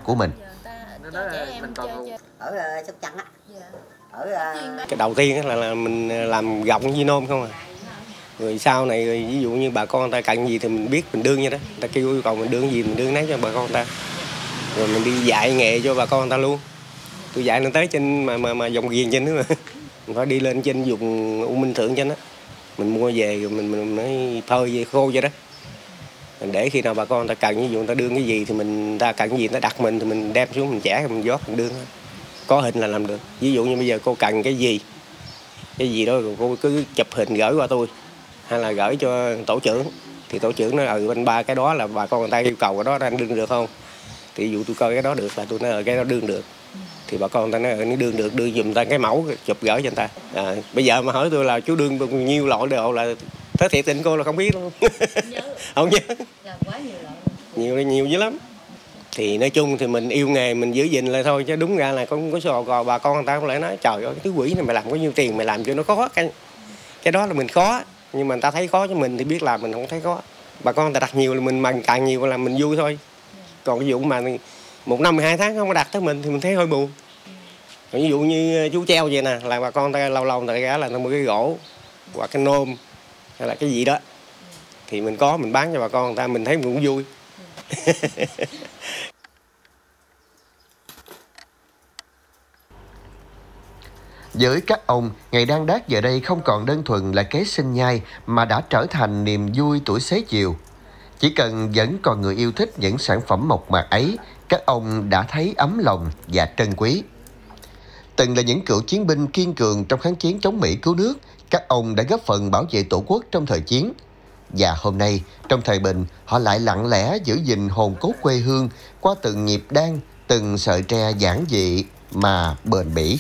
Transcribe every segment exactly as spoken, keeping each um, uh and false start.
của mình. Ở Sóc Trăng á. Ở cái đầu tiên là, là mình làm gọng với nôm không à. Rồi sau này rồi ví dụ như bà con người ta cần gì thì mình biết mình đương như đó. Người ta kêu yêu cầu mình đương gì mình đương nấy cho bà con người ta. Rồi mình đi dạy nghề cho bà con người ta luôn. Tôi dạy lên tới trên mà mà mà dòng ghiền trên đó mà. Mình phải đi lên trên vùng U Minh Thượng trên đó. Mình mua về rồi mình mình mới phơi về khô vậy đó. Mình để khi nào bà con người ta cần, ví dụ người ta đương cái gì thì mình người ta cần cái gì người ta đặt mình thì mình đem xuống mình chẻ mình vót mình đương thôi. Có hình là làm được. Ví dụ như bây giờ cô cần cái gì cái gì đó rồi cô cứ chụp hình gửi qua tôi hay là gửi cho tổ trưởng thì tổ trưởng nói ừ anh ba cái đó là bà con người ta yêu cầu cái đó anh đương được không, thì ví dụ tôi coi cái đó được là tôi nói cái đó đương được thì bà con người ta nói nếu đương được đưa giùm ta cái mẫu chụp gửi cho người ta. À, bây giờ mà hỏi tôi là chú đương bao nhiêu loại độ là thế thiệt tình cô là không biết luôn. Không nhớ. Nhiều nhiều dữ lắm. Thì nói chung thì mình yêu nghề mình giữ gìn lại thôi, chứ đúng ra là con có sò gò bà con người ta cũng lại nói trời ơi cái thứ quỷ này mày làm có nhiêu tiền mày làm cho nó khó, cái cái đó là mình khó, nhưng mà người ta thấy khó cho mình thì biết làm mình không thấy khó. Bà con người ta đặt nhiều là mình bằng càng nhiều là mình vui thôi. Còn ví dụ mà một năm mười hai tháng không có đặt tới mình thì mình thấy hơi buồn. Còn ví dụ như chú treo vậy nè là bà con người ta lâu lâu người ta gả là mua cái gỗ hoặc cái nôm hay là cái gì đó thì mình có mình bán cho bà con người ta mình thấy mình cũng vui. Với các ông, ngày đan đát giờ đây không còn đơn thuần là kế sinh nhai mà đã trở thành niềm vui tuổi xế chiều. Chỉ cần vẫn còn người yêu thích những sản phẩm mộc mạc ấy, các ông đã thấy ấm lòng và trân quý. Từng là những cựu chiến binh kiên cường trong kháng chiến chống Mỹ cứu nước, các ông đã góp phần bảo vệ Tổ quốc trong thời chiến. Và hôm nay, trong thời bình, họ lại lặng lẽ giữ gìn hồn cốt quê hương qua từng nhịp đan, từng sợi tre giản dị mà bền bỉ.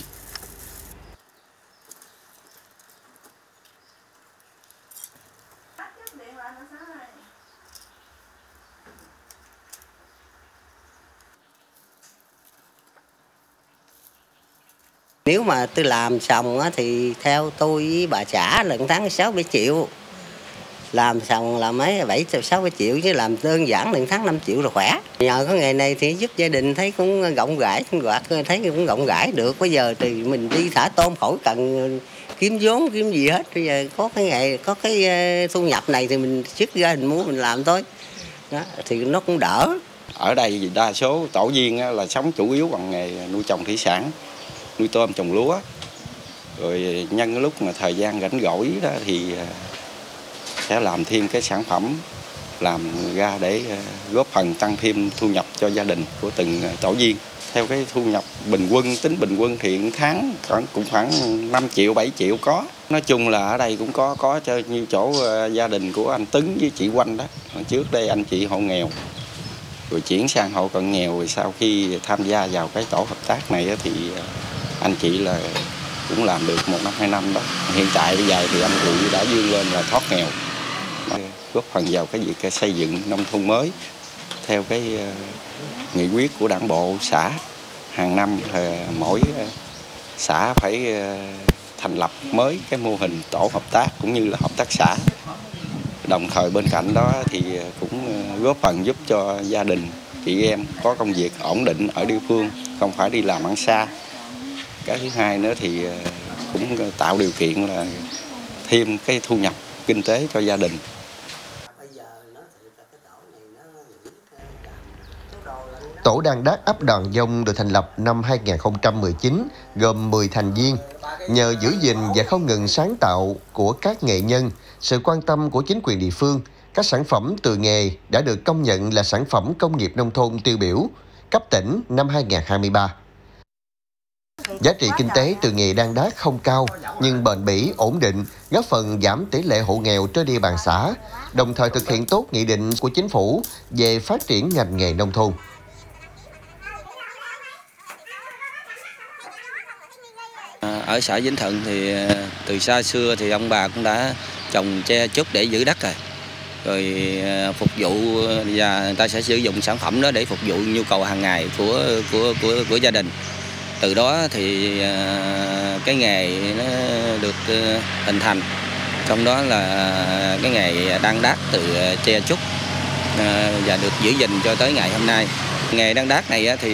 Nếu mà tôi làm xong á, thì theo tôi với bà xã là tháng sáu bảy triệu. Làm xong là mấy bảy sáu bảy triệu, chứ làm đơn giản là tháng năm triệu là khỏe. Nhờ có nghề này thì giúp gia đình thấy cũng rộng rãi, sinh hoạt thấy cũng rộng rãi được. Bây giờ thì mình đi thả tôm khỏi cần kiếm vốn kiếm gì hết. Bây giờ có cái nghề, có cái thu nhập này thì mình sức gia đình muốn mình làm thôi. Đó, thì nó cũng đỡ. Ở đây đa số tổ viên là sống chủ yếu bằng nghề nuôi trồng thủy sản, nuôi tôm trồng lúa. Rồi nhân cái lúc mà thời gian rảnh rỗi đó thì sẽ làm thêm cái sản phẩm làm ra để góp phần tăng thêm thu nhập cho gia đình của từng tổ viên. Theo cái thu nhập bình quân, tính bình quân thì tháng khoảng cũng khoảng năm triệu bảy triệu có. Nói chung là ở đây cũng có có cho nhiều chỗ gia đình của anh Tấn với chị Quanh đó. Trước đây anh chị hộ nghèo rồi chuyển sang hộ cận nghèo, rồi sau khi tham gia vào cái tổ hợp tác này thì anh chị là cũng làm được một năm hai năm đó. Hiện tại bây giờ thì anh chị đã vươn lên là thoát nghèo, góp phần vào cái việc xây dựng nông thôn mới theo cái nghị quyết của Đảng bộ xã. Hàng năm mỗi xã phải thành lập mới cái mô hình tổ hợp tác cũng như là hợp tác xã. Đồng thời bên cạnh đó thì cũng góp phần giúp cho gia đình chị em có công việc ổn định ở địa phương, không phải đi làm ăn xa. Cái thứ hai nữa thì cũng tạo điều kiện là thêm cái thu nhập kinh tế cho gia đình. Tổ đan đát ấp Đòn Dông được thành lập năm hai nghìn không trăm mười chín, gồm mười thành viên. Nhờ giữ gìn và không ngừng sáng tạo của các nghệ nhân, sự quan tâm của chính quyền địa phương, các sản phẩm từ nghề đã được công nhận là sản phẩm công nghiệp nông thôn tiêu biểu cấp tỉnh năm hai nghìn không trăm hai mươi ba. Giá trị kinh tế từ nghề đan đát không cao nhưng bền bỉ, ổn định, góp phần giảm tỷ lệ hộ nghèo trên địa bàn xã, đồng thời thực hiện tốt nghị định của chính phủ về phát triển ngành nghề nông thôn. Ở xã Vĩnh Thuận thì từ xa xưa thì ông bà cũng đã trồng tre trúc để giữ đất rồi. Rồi phục vụ và người ta sẽ sử dụng sản phẩm đó để phục vụ nhu cầu hàng ngày của của của của gia đình. Từ đó thì cái nghề nó được hình thành. Trong đó là cái nghề đan đát từ tre trúc và được giữ gìn cho tới ngày hôm nay. Nghề đan đát này thì